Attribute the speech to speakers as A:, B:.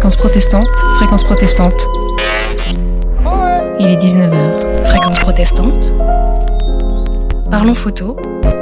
A: Fréquence protestante, fréquence protestante. Il est 19h.
B: Fréquence protestante. Parlons photo.